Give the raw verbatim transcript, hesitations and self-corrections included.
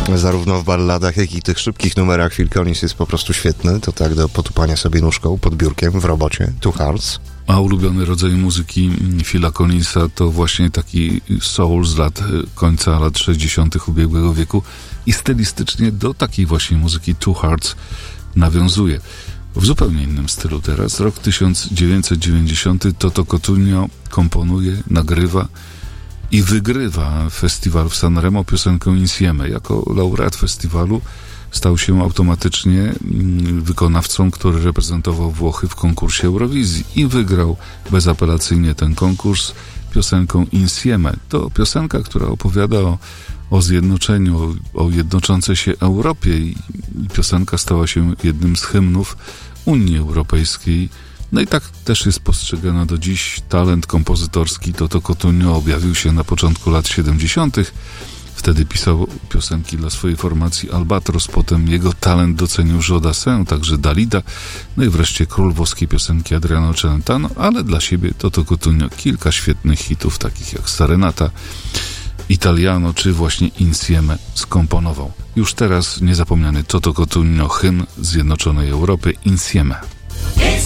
Zarówno w balladach, jak i tych szybkich numerach Phil Collins jest po prostu świetny. To tak do potupania sobie nóżką pod biurkiem w robocie. Two Hearts. A ulubiony rodzaj muzyki Phila Collinsa to właśnie taki soul z lat końca lat sześćdziesiątych ubiegłego wieku i stylistycznie do takiej właśnie muzyki Two Hearts nawiązuje. W zupełnie innym stylu teraz. Rok tysiąc dziewięćset dziewięćdziesiąty. Toto Cotugno komponuje, nagrywa i wygrywa festiwal w Sanremo piosenką Insieme. Jako laureat festiwalu stał się automatycznie wykonawcą, który reprezentował Włochy w konkursie Eurowizji i wygrał bezapelacyjnie ten konkurs piosenką Insieme. To piosenka, która opowiada o, o zjednoczeniu, o, o jednoczącej się Europie i, i piosenka stała się jednym z hymnów Unii Europejskiej. No i tak też jest postrzegana do dziś. Talent kompozytorski Toto Cotugno objawił się na początku lat siedemdziesiątych. Wtedy pisał piosenki dla swojej formacji Albatros, potem jego talent docenił Joe Dassin, także Dalida, no i wreszcie król włoskiej piosenki Adriano Celentano, ale dla siebie Toto Cotugno kilka świetnych hitów, takich jak Serenata, Italiano czy właśnie Insieme skomponował. Już teraz niezapomniany Toto Cotugno, hymn Zjednoczonej Europy, Insieme.